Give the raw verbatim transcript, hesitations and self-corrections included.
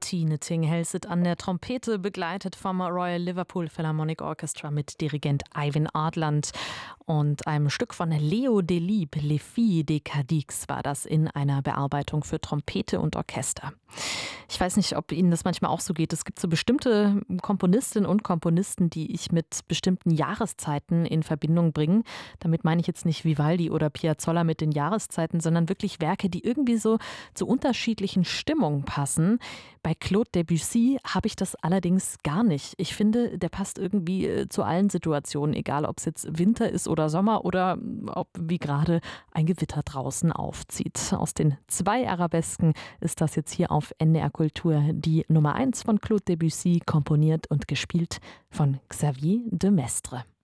Martine Ting-Helseth an der Trompete, begleitet vom Royal Liverpool Philharmonic Orchestra mit Dirigent Eivind Adland. Und einem Stück von Leo Delibes, Les Filles de Cadix, war das in einer Bearbeitung für Trompete und Orchester. Ich weiß nicht, ob Ihnen das manchmal auch so geht. Es gibt so bestimmte Komponistinnen und Komponisten, die ich mit bestimmten Jahreszeiten in Verbindung bringe. Damit meine ich jetzt nicht Vivaldi oder Piazzolla mit den Jahreszeiten, sondern wirklich Werke, die irgendwie so zu unterschiedlichen Stimmungen passen. Bei Claude Debussy habe ich das allerdings gar nicht. Ich finde, der passt irgendwie zu allen Situationen, egal ob es jetzt Winter ist oder Sommer oder ob wie gerade ein Gewitter draußen aufzieht. Aus den zwei Arabesken ist das jetzt hier auf N D R Kultur die Nummer eins von Claude Debussy, komponiert und gespielt von Xavier de Maistre.